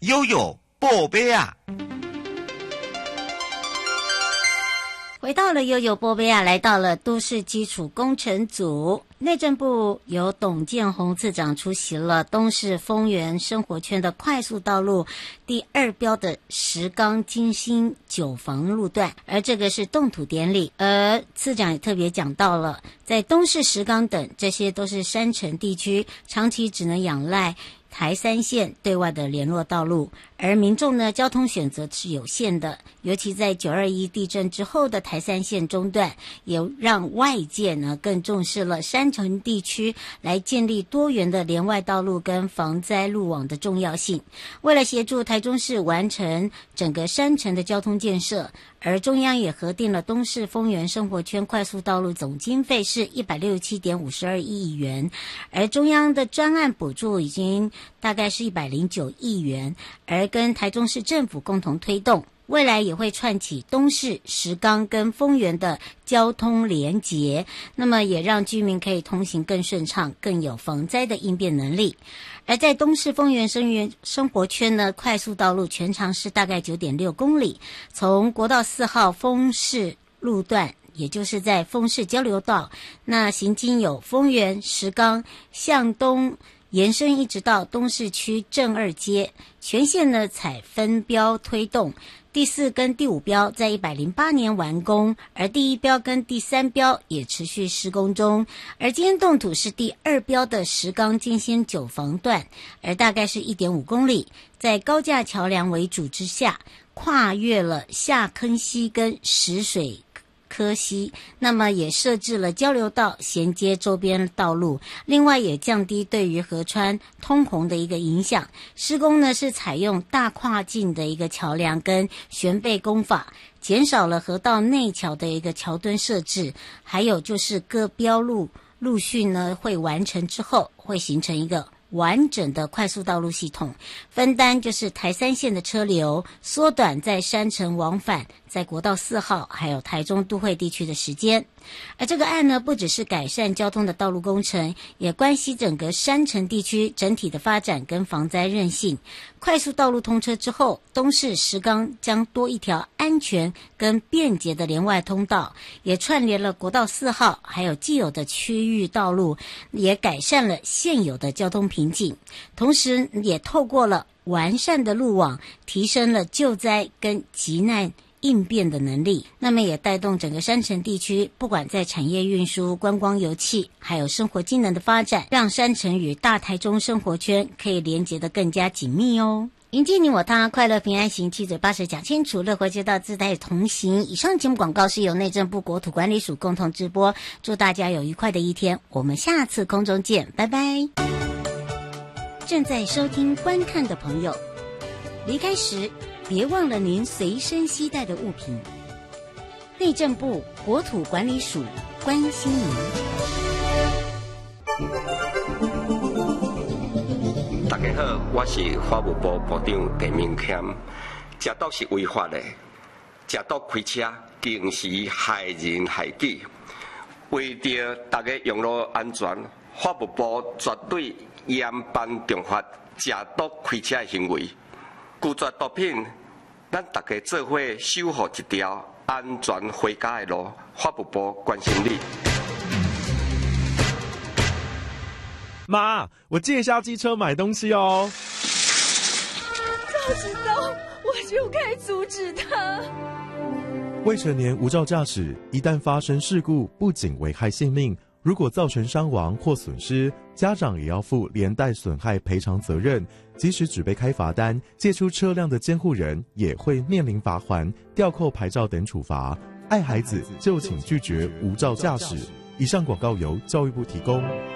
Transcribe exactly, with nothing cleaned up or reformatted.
悠悠宝贝啊！ 回到了悠悠波贝亚，来到了都市基础工程组。内政部由董建宏次长出席了东市丰原生活圈的快速道路第二标的石冈金星九房路段，而这个是动土典礼。而次长也特别讲到了，在东市石冈等这些都是山城地区，长期只能仰赖台三线对外的联络道路，而民众呢交通选择是有限的，尤其在九二一地震之后的台三线中断，也让外界呢更重视了山城地区来建立多元的连外道路跟防灾路网的重要性。为了协助台中市完成整个山城的交通建设，而中央也核定了东市丰原生活圈快速道路总经费是一百六十七点五十二亿元，而中央的专案补助已经大概是一百零九亿元，而跟台中市政府共同推动，未来也会串起东市、石冈跟丰原的交通连结，那么也让居民可以通行更顺畅，更有防灾的应变能力。而在东市丰原生源生活圈呢，快速道路全长是大概 九点六公里，从国道四号丰市路段，也就是在丰市交流道，那行经有丰原、石冈，向东延伸一直到东市区正二街，全线呢采分标推动。第四跟第五标在一百零八年完工，而第一标跟第三标也持续施工中。而今天动土是第二标的石冈金星九房段，而大概是 一点五公里，在高架桥梁为主之下，跨越了下坑溪跟石水科溪，那么也设置了交流道衔接周边道路，另外也降低对于河川通洪的一个影响。施工呢是采用大跨境的一个桥梁跟悬背工法，减少了河道内桥的一个桥墩设置，还有就是各标路陆续呢会完成之后，会形成一个完整的快速道路系统，分担就是台三线的车流，缩短在山城往返在国道四号还有台中都会地区的时间。而这个案呢，不只是改善交通的道路工程，也关系整个山城地区整体的发展跟防灾韧性。快速道路通车之后，东市石冈将多一条安全跟便捷的连外通道，也串联了国道四号还有既有的区域道路，也改善了现有的交通瓶颈，同时也透过了完善的路网，提升了救灾跟急难应变的能力，那么也带动整个山城地区，不管在产业运输、观光游憩，还有生活机能的发展，让山城与大台中生活圈可以连结得更加紧密哦。迎接你我他，快乐平安行，七嘴八舌讲清楚，乐活街道自带同行。以上节目广告是由内政部国土管理署共同直播，祝大家有愉快的一天，我们下次空中见，拜拜。正在收听观看的朋友，离开时别忘了您随身携带的物品。内政部国土管理署关心您。 大家好，我是法务部部长陈明谦。食毒是违法的，食毒开车更是害人害己。为着大家用路安全，法务部绝对严办重罚食毒开车的行为。拒绝毒品，咱大家做伙守护一条安全回家的路。法务部关心你。 妈，我借一下机车买东西哦。 早知道我就该阻止他。 未成年无照驾驶，一旦发生事故，不仅危害性命，如果造成伤亡或损失，家长也要负连带损害赔偿责任。即使只被开罚单，借出车辆的监护人也会面临罚锾、吊扣牌照等处罚。爱孩子就请拒绝无照驾驶。以上广告由教育部提供。